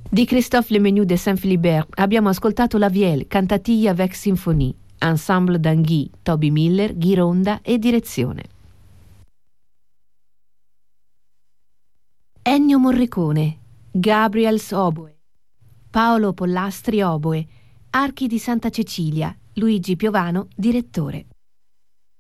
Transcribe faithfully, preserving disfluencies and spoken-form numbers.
Di Christophe Leméniou de Saint-Philibert abbiamo ascoltato La Vielle, Cantatilla avec Symphonie, Ensemble d'Anguy, Toby Miller, Ghironda e direzione. Ennio Morricone, Gabriels oboe, Paolo Pollastri oboe, Archi di Santa Cecilia, Luigi Piovano direttore.